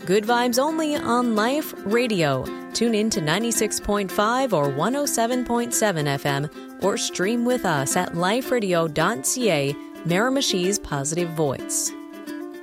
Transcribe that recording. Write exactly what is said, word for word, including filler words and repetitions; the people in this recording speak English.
Good vibes only on Life Radio. Tune in to ninety-six point five or one oh seven point seven F M or stream with us at life radio dot c a, Miramichi's Positive Voice.